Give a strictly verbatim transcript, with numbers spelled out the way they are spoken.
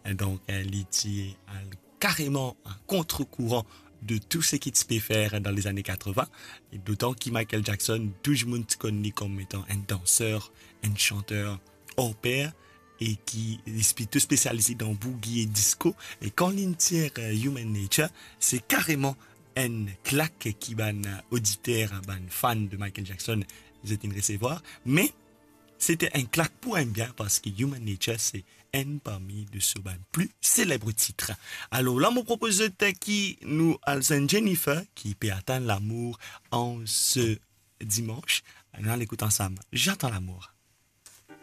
Donc, il était carrément un contre-courant de tout ce qu'il se peut faire dans les années quatre-vingts. Et d'autant que Michael Jackson, tout le monde connaît comme étant un danseur, un chanteur hors pair et qui est plutôt spécialisé dans boogie et disco. Et quand il tire Human Nature, c'est carrément une claque qui ban auditeur, ban fan de Michael Jackson, vous êtes une recevoir. Mais c'était un claque pour un bien parce que Human Nature, c'est un parmi de ceux plus célèbres titres. Alors là, mon propose qui nous Alzen Jennifer qui peut atteindre l'amour en ce dimanche. Allons l'écouter ensemble. J'attends l'amour.